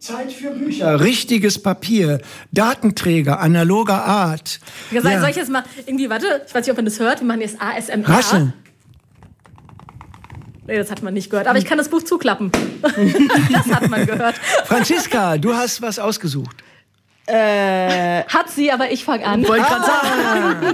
Zeit für Bücher, richtiges Papier, Datenträger, analoger Art. Ja, soll ich jetzt mal irgendwie, warte, ich weiß nicht, ob man das hört, wir machen jetzt ASMR. Rasseln. Nee, das hat man nicht gehört, aber ich kann das Buch zuklappen. Das hat man gehört. Franziska, du hast was ausgesucht. Hat sie, aber ich fange an. Wollte gerade sagen.